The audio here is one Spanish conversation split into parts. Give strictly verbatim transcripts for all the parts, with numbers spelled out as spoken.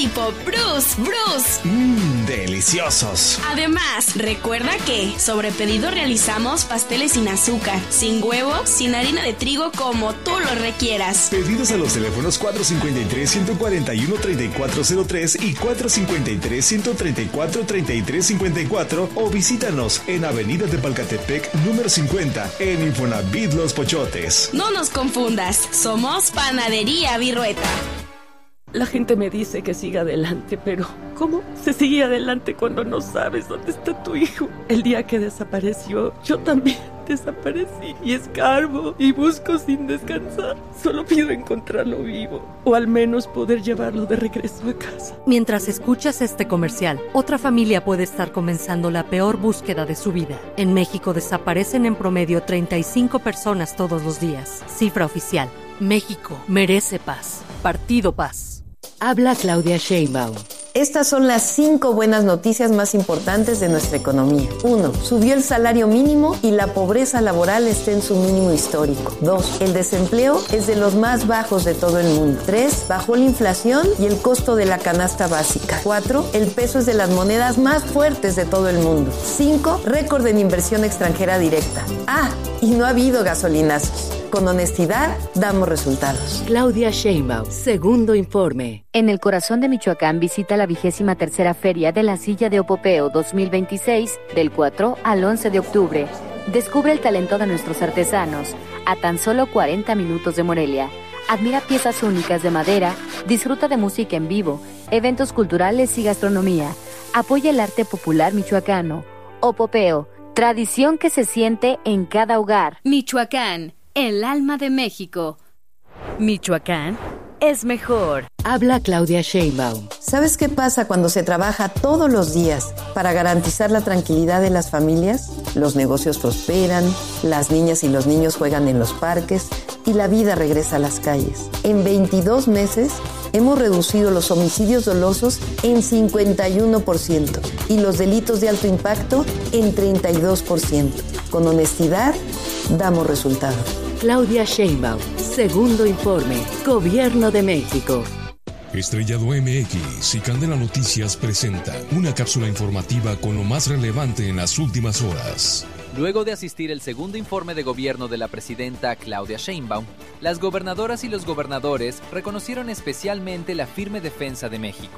tipo Bruce, Bruce. Mmm, deliciosos. Además, recuerda que sobre pedido realizamos pasteles sin azúcar, sin huevo, sin harina de trigo, como tú lo requieras. Pedidos a los teléfonos cuatro cinco tres, uno cuatro uno, tres cuatro cero tres y cuatro cinco tres, uno tres cuatro, tres tres cinco cuatro o visítanos en Avenida Tepalcatepec número cincuenta en Infonavit Los Pochotes. No nos confundas, somos Panadería Virrueta. La gente me dice que siga adelante, pero ¿cómo se sigue adelante cuando no sabes dónde está tu hijo? El día que desapareció, yo también desaparecí y escarbo y busco sin descansar. Solo pido encontrarlo vivo o al menos poder llevarlo de regreso a casa. Mientras escuchas este comercial, otra familia puede estar comenzando la peor búsqueda de su vida. En México desaparecen en promedio treinta y cinco personas todos los días. Cifra oficial. México merece paz. Partido Paz. Habla Claudia Sheinbaum. Estas son las cinco buenas noticias más importantes de nuestra economía. Uno, subió el salario mínimo y la pobreza laboral está en su mínimo histórico. Dos, el desempleo es de los más bajos de todo el mundo. Tres, bajó la inflación y el costo de la canasta básica. Cuatro, el peso es de las monedas más fuertes de todo el mundo. Cinco, récord en inversión extranjera directa. Ah, y no ha habido gasolinazos. Con honestidad, damos resultados. Claudia Sheinbaum, segundo informe. En el corazón de Michoacán visita la vigésima tercera Feria de la Silla de Opopeo dos mil veintiséis del cuatro al once de octubre. Descubre el talento de nuestros artesanos a tan solo cuarenta minutos de Morelia. Admira piezas únicas de madera, disfruta de música en vivo, eventos culturales y gastronomía. Apoya el arte popular michoacano. Opopeo, tradición que se siente en cada hogar. Michoacán, el alma de México. Michoacán es mejor. Habla Claudia Sheinbaum. ¿Sabes qué pasa cuando se trabaja todos los días para garantizar la tranquilidad de las familias? Los negocios prosperan, las niñas y los niños juegan en los parques y la vida regresa a las calles. En veintidós meses hemos reducido los homicidios dolosos en cincuenta y uno por ciento y los delitos de alto impacto en treinta y dos por ciento. Con honestidad, damos resultados. Claudia Sheinbaum, segundo informe, Gobierno de México. Estrellado M X y Candela Noticias presenta una cápsula informativa con lo más relevante en las últimas horas. Luego de asistir el segundo informe de gobierno de la presidenta Claudia Sheinbaum, las gobernadoras y los gobernadores reconocieron especialmente la firme defensa de México.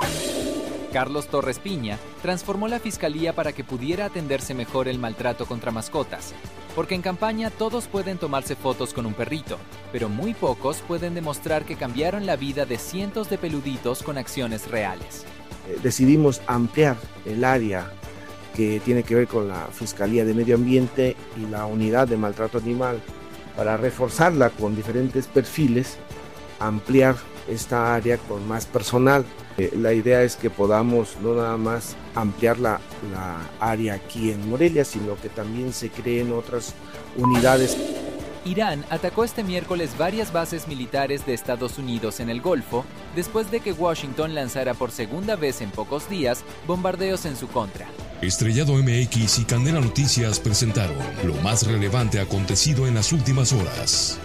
Carlos Torres Piña transformó la fiscalía para que pudiera atenderse mejor el maltrato contra mascotas, porque en campaña todos pueden tomarse fotos con un perrito, pero muy pocos pueden demostrar que cambiaron la vida de cientos de peluditos con acciones reales. Eh, decidimos ampliar el área que tiene que ver con la Fiscalía de Medio Ambiente y la Unidad de Maltrato Animal para reforzarla con diferentes perfiles, ampliar esta área con más personal. Eh, la idea es que podamos no nada más ampliar la, la área aquí en Morelia, sino que también se creen otras unidades. Irán atacó este miércoles varias bases militares de Estados Unidos en el Golfo, después de que Washington lanzara por segunda vez en pocos días bombardeos en su contra. Estrellado M X y Candela Noticias presentaron lo más relevante acontecido en las últimas horas.